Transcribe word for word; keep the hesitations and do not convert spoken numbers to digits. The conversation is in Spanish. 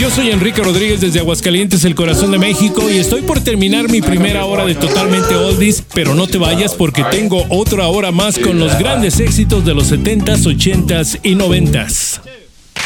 Yo soy Enrique Rodríguez desde Aguascalientes, el corazón de México, y estoy por terminar mi primera hora de Totalmente Oldies, pero no te vayas porque tengo otra hora más con los grandes éxitos de los setentas, ochentas y noventas.